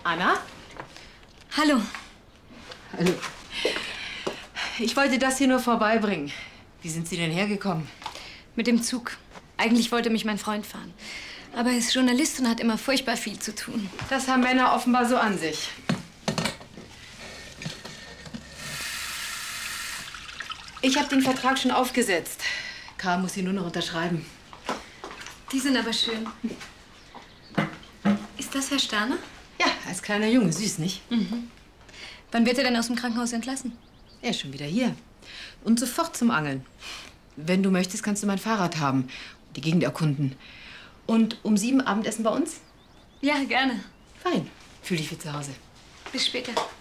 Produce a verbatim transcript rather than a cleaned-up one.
Anna? Hallo. Hallo. Ich wollte das hier nur vorbeibringen. Wie sind Sie denn hergekommen? Mit dem Zug. Eigentlich wollte mich mein Freund fahren. Aber er ist Journalist und hat immer furchtbar viel zu tun. Das haben Männer offenbar so an sich. Ich habe den Vertrag schon aufgesetzt. Karl muss ihn nur noch unterschreiben. Die sind aber schön. Ist das Herr Sterner? Ja, als kleiner Junge. Süß, nicht? Mhm. Wann wird er denn aus dem Krankenhaus entlassen? Er ist schon wieder hier. Und sofort zum Angeln. Wenn du möchtest, kannst du mein Fahrrad haben und die Gegend erkunden. Und um sieben Abendessen bei uns? Ja, gerne. Fein. Fühl dich wie zu Hause. Bis später.